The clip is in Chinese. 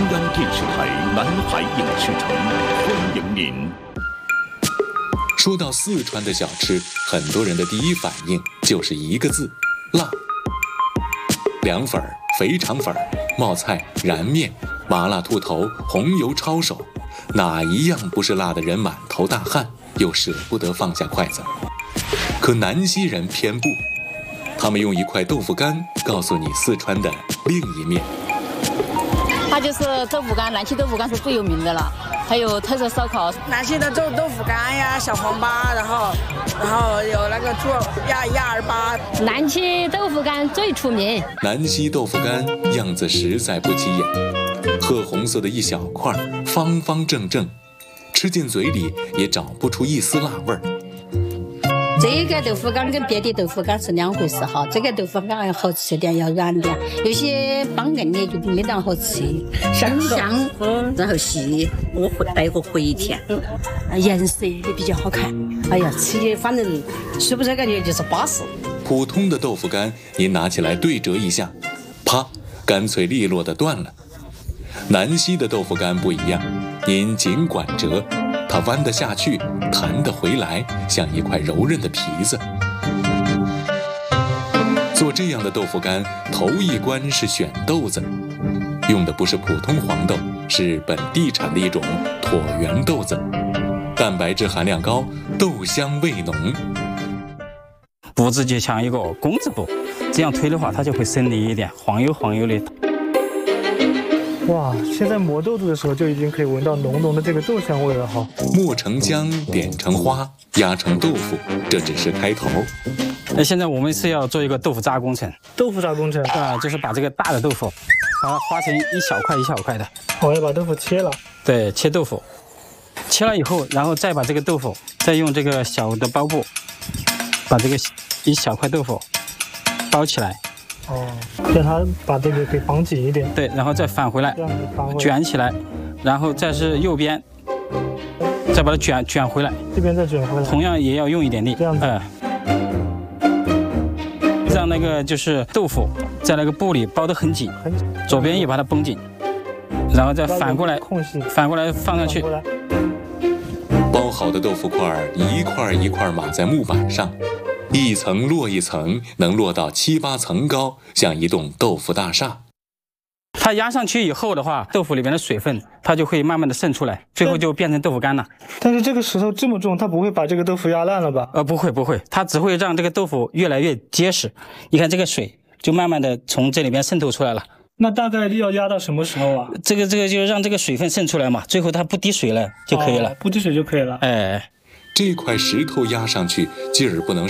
央电视台南海影视城欢迎您。 说到四川的小吃，很多人的第一反应就是一个字：辣。凉粉、肥肠粉、冒菜、燃面、麻辣兔头、红油抄手，哪一样不是辣得人满头大汗，又舍不得放下筷子？可南溪人偏不，他们用一块豆腐干告诉你四川的另一面。 它就是豆腐干，南溪豆腐干是最有名的了，还有特色烧烤。 南溪的豆腐干呀，小黄粑，然后有那个猪鸭儿粑。 南溪豆腐干最出名。 南溪豆腐干样子实在不起眼，褐红色的一小块，方方正正，吃进嘴里也找不出一丝辣味儿。 这个豆腐干跟别的豆腐干是两回事哈，这个豆腐干要好吃点，要软点，有些帮硬的就没那么好吃，香，然后细，我带一个回甜，颜色也比较好看。哎呀，吃的反正是不是感觉就是巴适。 普通的豆腐干，您拿起来对折一下，啪，干脆利落的断了。南溪的豆腐干不一样，您尽管折，它弯得下去，弹得回来，像一块柔韧的皮子。做这样的豆腐干，头一关是选豆子，用的不是普通黄豆，是本地产的一种椭圆豆子，蛋白质含量高，豆香味浓。 布置就像一个工字布，这样推的话，它就会省力一点，晃悠的。 哇，现在磨豆子的时候就已经可以闻到浓浓的这个豆香味了哈。 磨成浆，点成花，压成豆腐，这只是开头。 那现在我们是要做一个豆腐渣工程。 豆腐渣工程就是把这个大的豆腐，把它划成一小块一小块的。 我要把豆腐切了。对， 切豆腐，切了以后，然后再把这个豆腐，再用这个小的包布，把这个一小块豆腐包起来。 让它把这个给绑紧一点。 对，然后再返回来，卷起来，然后再是右边，再把它卷回来。这边再卷回来。同样也要用一点力。这样子。让那个就是豆腐在那个布里包得很紧，左边也把它绷紧，然后再反过来放上去。 包好的豆腐块一块一块码在木板上，一层摞一层，能摞到7、8层高，像一栋豆腐大厦。 它压上去以后的话，豆腐里面的水分它就会慢慢的渗出来，最后就变成豆腐干了。 但是这个石头这么重，它不会把这个豆腐压烂了吧？ 不会，它只会让这个豆腐越来越结实。你看这个水就慢慢的从这里边渗透出来了。 那大概要压到什么时候啊？ 这个就让这个水分渗出来嘛，最后它不滴水了就可以了。 不滴水就可以了。 这块石头压上去，劲儿不能